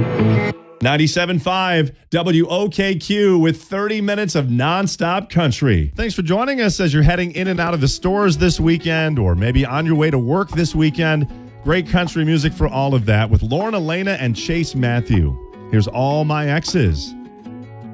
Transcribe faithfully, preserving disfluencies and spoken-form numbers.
ninety-seven point five W O K Q with thirty minutes of nonstop country. Thanks for joining us as you're heading in and out of the stores this weekend or maybe on your way to work this weekend. Great country music for all of that with Lauren Elena and Chase Matthew. Here's All My Exes.